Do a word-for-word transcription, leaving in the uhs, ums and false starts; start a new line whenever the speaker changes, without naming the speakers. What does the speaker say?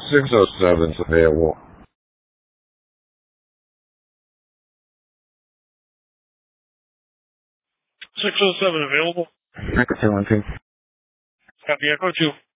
six oh seven's available.
six oh seven available.
Echo two one two.
Copy Echo two.